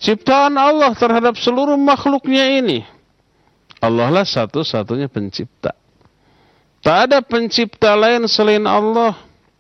Ciptaan Allah terhadap seluruh makhluknya ini. Allah lah satu-satunya pencipta. Tak ada pencipta lain selain Allah.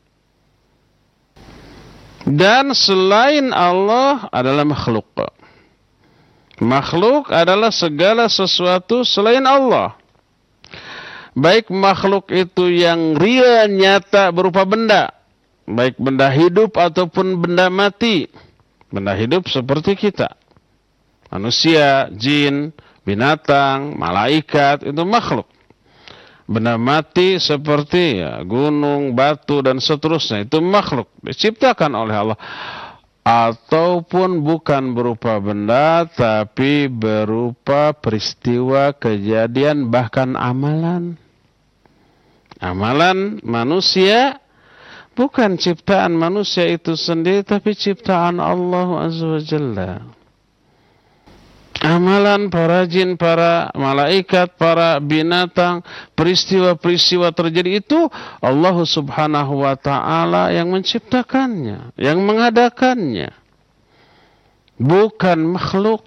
Dan selain Allah adalah makhluk. Makhluk adalah segala sesuatu selain Allah. Baik makhluk itu yang real, nyata, berupa benda. Baik benda hidup ataupun benda mati. Benda hidup seperti kita. Manusia, jin, binatang, malaikat, itu makhluk. Benda mati seperti gunung, batu, dan seterusnya. Itu makhluk. Diciptakan oleh Allah. Ataupun bukan berupa benda, tapi berupa peristiwa, kejadian, bahkan amalan. Amalan manusia bukan ciptaan manusia itu sendiri, tapi ciptaan Allah Azza wa Jalla. Amalan para jin, para malaikat, para binatang, peristiwa-peristiwa terjadi itu Allah Subhanahu wa ta'ala yang menciptakannya, yang mengadakannya. Bukan makhluk,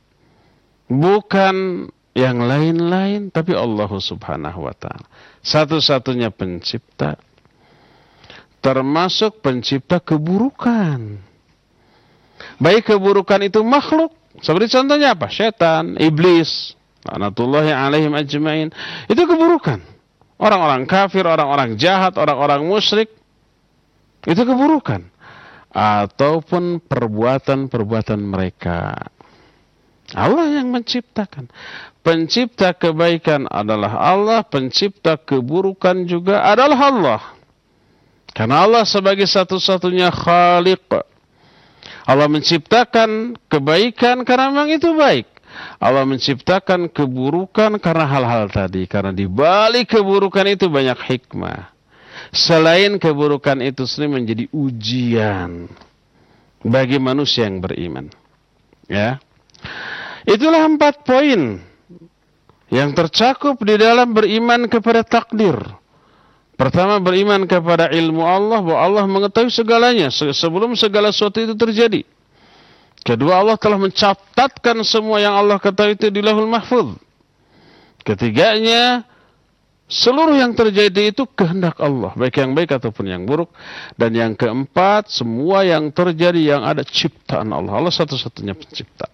bukan yang lain-lain, tapi Allah Subhanahu wa ta'ala. Satu-satunya pencipta, termasuk pencipta keburukan. Baik keburukan itu makhluk, seperti contohnya apa? Setan, iblis, laknatullahi alaihim ajmain. Itu keburukan. Orang-orang kafir, orang-orang jahat, orang-orang musyrik. Itu keburukan. Ataupun perbuatan-perbuatan mereka. Allah yang menciptakan. Pencipta kebaikan adalah Allah. Pencipta keburukan juga adalah Allah. Karena Allah sebagai satu-satunya khaliq. Allah menciptakan kebaikan karena memang itu baik. Allah menciptakan keburukan karena hal-hal tadi. Karena di balik keburukan itu banyak hikmah. Selain keburukan itu sendiri menjadi ujian bagi manusia yang beriman. Ya. Itulah 4 poin yang tercakup di dalam beriman kepada takdir. Pertama, beriman kepada ilmu Allah, bahwa Allah mengetahui segalanya sebelum segala sesuatu itu terjadi. Kedua, Allah telah mencatatkan semua yang Allah ketahui itu di Lauhul Mahfuz. Ketiganya, seluruh yang terjadi itu kehendak Allah, baik yang baik ataupun yang buruk. Dan yang keempat, semua yang terjadi yang ada ciptaan Allah. Allah satu-satunya pencipta.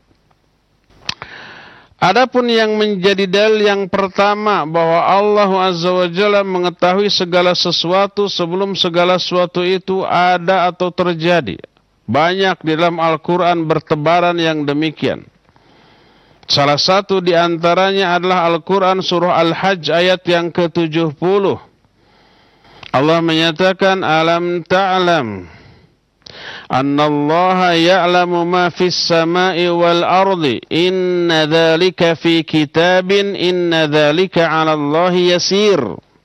Adapun yang menjadi dalil yang pertama bahwa Allah Azza wa Jalla mengetahui segala sesuatu sebelum segala sesuatu itu ada atau terjadi. Banyak di dalam Al-Quran bertebaran yang demikian. Salah satu di antaranya adalah Al-Quran surah Al-Hajj ayat yang ke-70. Allah menyatakan, Alam ta'lam anna Allah ya'lamu ma fis sama'i wal ardi inna dhalika fi kitabin inna dhalika 'ala Allah yasir.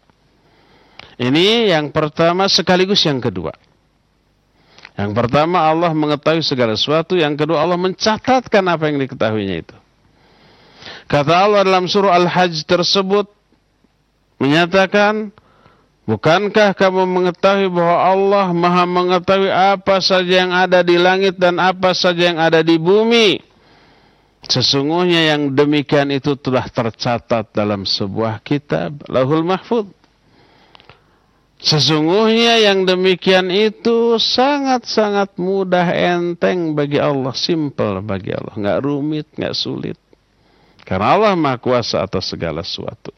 Ini yang pertama sekaligus yang kedua. Yang pertama, Allah mengetahui segala sesuatu. Yang kedua, Allah mencatatkan apa yang diketahuinya itu. Kata Allah dalam surah Al-Hajj tersebut menyatakan, bukankah kamu mengetahui bahwa Allah Maha mengetahui apa saja yang ada di langit dan apa saja yang ada di bumi? Sesungguhnya yang demikian itu telah tercatat dalam sebuah kitab, Lauhul Mahfuz. Sesungguhnya yang demikian itu sangat-sangat mudah, enteng bagi Allah, simple bagi Allah, nggak rumit, nggak sulit. Karena Allah Maha Kuasa atas segala sesuatu.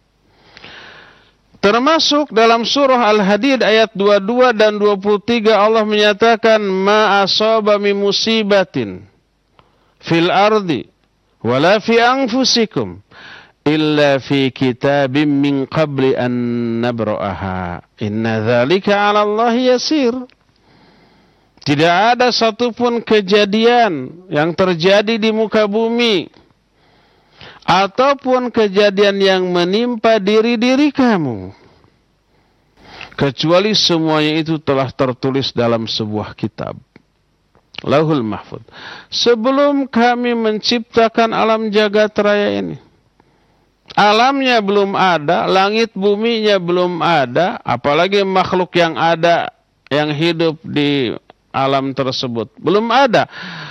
Termasuk dalam surah Al-Hadid ayat 22 dan 23 Allah menyatakan, ma asaba min musibatin fil ardi wala fi anfusikum illa fi kitabim min qabli an nabra'aha inna dzalika 'ala Allah yasir. Tidak ada satupun kejadian yang terjadi di muka bumi ataupun kejadian yang menimpa diri-diri kamu, kecuali semuanya itu telah tertulis dalam sebuah kitab, Lauhul Mahfuz, sebelum kami menciptakan alam jagat raya ini. Alamnya belum ada, langit buminya belum ada, apalagi makhluk yang ada, yang hidup di alam tersebut belum ada.